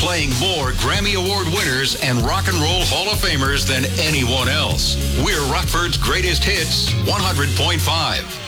playing more Grammy Award winners and Rock and Roll Hall of Famers than anyone else. We're Rockford's greatest hits, 100.5.